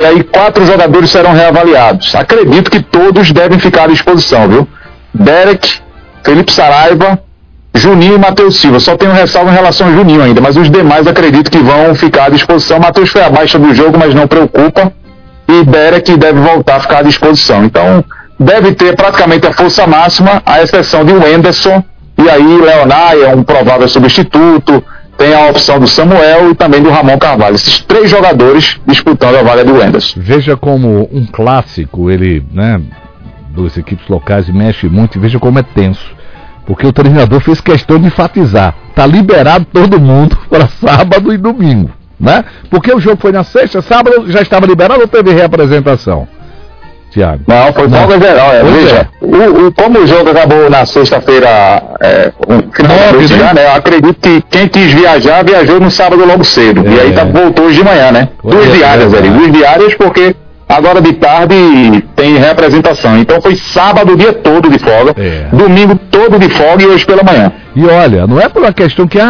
E aí 4 jogadores serão reavaliados. Acredito que todos devem ficar à disposição, viu? Derek, Felipe Saraiva, Juninho e Matheus Silva. Só tenho ressalva em relação a Juninho ainda, mas os demais acredito que vão ficar à disposição. Matheus foi abaixo do jogo, mas não preocupa. E Derek deve voltar a ficar à disposição. Então, deve ter praticamente a força máxima, à exceção de Wenderson, e aí Leonai é um provável substituto, tem a opção do Samuel e também do Ramon Carvalho. Esses 3 jogadores disputando a vaga do Wenderson. Veja como um clássico, ele, né, das equipes locais mexe muito, e veja como é tenso. Porque o treinador fez questão de enfatizar, tá liberado todo mundo para sábado e domingo, né? Porque o jogo foi na sexta, sábado já estava liberado ou teve reapresentação? Tiago. Não, foi folga geral. Veja, como o jogo acabou na sexta-feira, final da noite já, né? Eu acredito que quem quis viajar, viajou no sábado logo cedo. E aí voltou hoje de manhã, né? 2 diárias, 2 diárias, porque agora de tarde tem reapresentação. Então foi sábado o dia todo de folga, domingo todo de folga e hoje pela manhã. E olha, não é por uma questão que,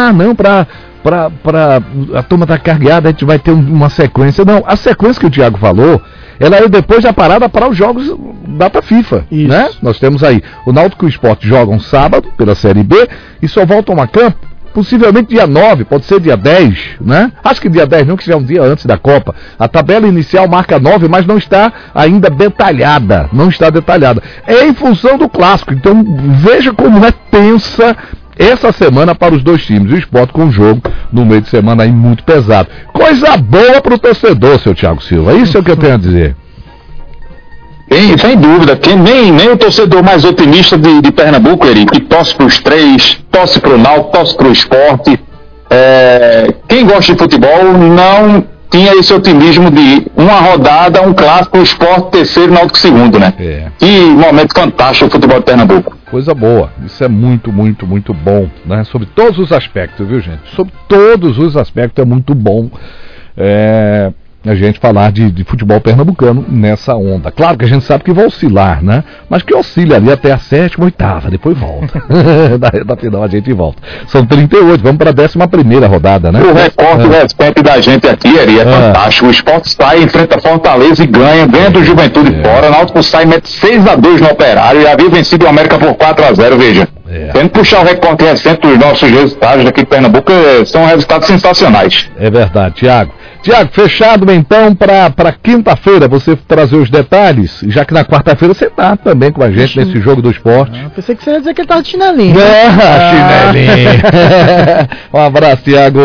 a turma tá carregada, a gente vai ter uma sequência. Não, a sequência que o Thiago falou, ela é depois da parada para os jogos data FIFA, né? Nós temos aí, o Náutico e o Sport jogam sábado pela Série B e só voltam a campo possivelmente dia 9, pode ser dia 10, né? Acho que dia 10 não, que já é um dia antes da Copa. A tabela inicial marca 9, mas não está ainda detalhada, É em função do clássico, então veja como é tensa essa semana para os 2 times. O Sport com o jogo no meio de semana aí muito pesado. Coisa boa para o torcedor, seu Thiago Silva. Isso é o que eu tenho a dizer. Sem dúvida, nem o torcedor mais otimista de Pernambuco, que torce para os 3, torce para o Náutico, torce para o Sport. Quem gosta de futebol não tinha esse otimismo de uma rodada, um clássico, o Sport terceiro, Náutico segundo, né? Que momento fantástico o futebol de Pernambuco. Coisa boa, isso é muito, muito, muito bom, né? Sobre todos os aspectos, viu, gente? Sobre todos os aspectos é muito bom a gente falar de futebol pernambucano nessa onda. Claro que a gente sabe que vai oscilar, né? Mas que oscila ali até a 7ª, 8ª, depois volta. da final a gente volta. São 38, vamos para a 11ª rodada, né? O recorde recente da gente aqui, é fantástico. O Sport sai, enfrenta Fortaleza e ganha do Juventude fora. O Náutico sai e mete 6-2 no Operário e havia vencido o América por 4-0, veja. Tendo puxar o recorde recente dos nossos resultados aqui de Pernambuco, são resultados sensacionais. É verdade, Thiago. Tiago, fechado então para quinta-feira, você trazer os detalhes, já que na quarta-feira você tá também com a gente nesse jogo do esporte. Pensei que você ia dizer que ele tava de chinelinho. Chinelinho. Um abraço, Tiago.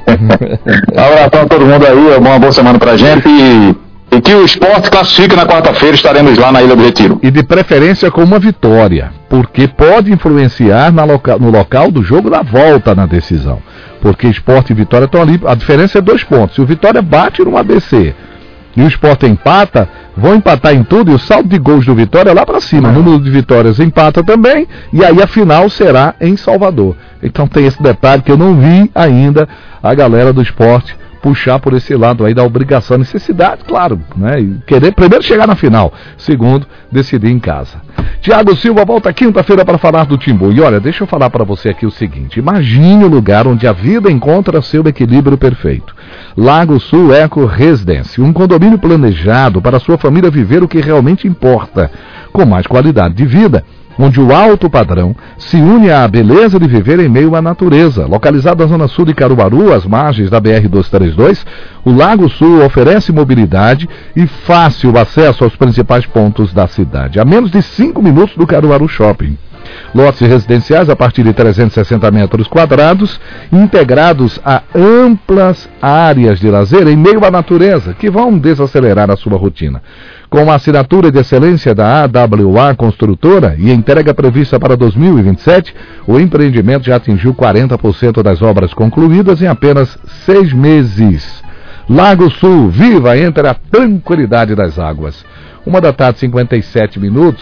Um abraço a todo mundo aí, uma boa semana pra gente e que o esporte classifique na quarta-feira, estaremos lá na Ilha do Retiro. E de preferência com uma vitória, porque pode influenciar no local do jogo da volta na decisão. Porque Sport e Vitória estão ali, a diferença é 2 pontos. Se o Vitória bate no ABC e o Sport empata, vão empatar em tudo e o saldo de gols do Vitória é lá para cima. O número de vitórias empata também e aí a final será em Salvador. Então tem esse detalhe que eu não vi ainda a galera do Sport puxar por esse lado aí da obrigação, necessidade, claro, né? E querer primeiro chegar na final, segundo, decidir em casa. Thiago Silva volta quinta-feira para falar do Timbu. E olha, deixa eu falar para você aqui o seguinte: imagine o lugar onde a vida encontra seu equilíbrio perfeito. Lago Sul Eco Residence, um condomínio planejado para a sua família viver o que realmente importa, com mais qualidade de vida, onde o alto padrão se une à beleza de viver em meio à natureza. Localizado na zona sul de Caruaru, às margens da BR-232, o Lago Sul oferece mobilidade e fácil acesso aos principais pontos da cidade, a menos de 5 minutos do Caruaru Shopping. Lotes residenciais a partir de 360 metros quadrados, integrados a amplas áreas de lazer em meio à natureza, que vão desacelerar a sua rotina. Com a assinatura de excelência da AWA Construtora e entrega prevista para 2027, o empreendimento já atingiu 40% das obras concluídas em apenas 6 meses. Lago Sul, viva entre a tranquilidade das águas. 1h, 57 minutos.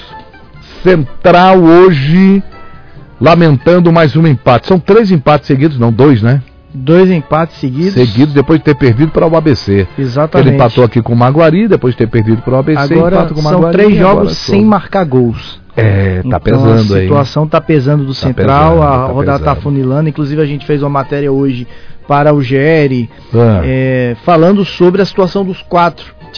Central hoje lamentando mais um empate. São 3 empates seguidos, não 2, né? 2 empates seguidos. Depois de ter perdido para o ABC. Exatamente. Ele empatou aqui com o Maguari, depois de ter perdido para o ABC. Agora com o são Maguari, 3 jogos sem marcar gols. Tá pesando aí. A situação tá pesando do Central, a rodada tá funilando. Inclusive a gente fez uma matéria hoje para o GR, falando sobre a situação dos 4